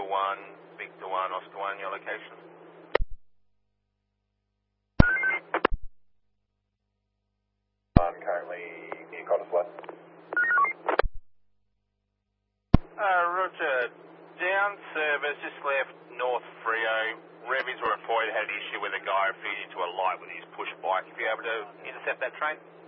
Victor 1, Oscar 1, your location. I'm currently near Cottesloe. Roger. Down service, just left North Freo. Revies were reported had an issue with a guy feeding into a light with his push bike. If you're able to intercept that train?